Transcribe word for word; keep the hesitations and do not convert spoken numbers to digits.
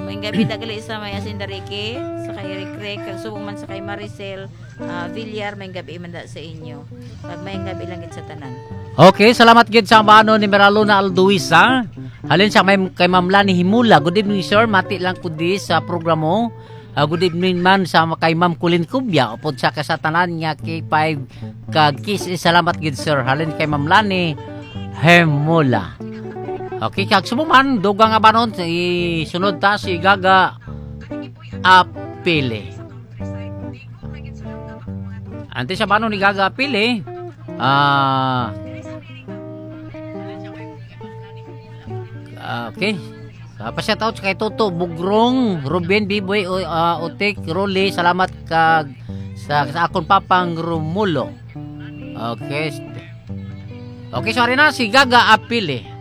may gabi dagali sa may Asindariki, sa kay Rikrek, kag subong man sa kay Maricel, uh, Villar, may gabi man da sa inyo. Pag may gabi lang gid sa tanan. Okay, salamat gid sa ano ni Meraluna Alduisa. Halin sa may kay Ma'am Lani Himula. Good evening sir, mati lang ko di sa programo. Uh, good evening man sa kay Ma'am Kulin Kubya upod sa kasatanan nga K five kag kiss salamat gid sir. Halin kay Ma'am Lani Himula. Okay, kag sumuman dugang nga banon isunod ta si Gaga Apile. Ante sa banon ni Gaga Apile. Ah uh, Okay. Uh, pa-shout out kay Toto Bugrong, Ruben Biboy, uh, Utik, Rolly, salamat kag sa, sa akon papang Rumulo. Okay. Okay, sorry na si Gaga Apile.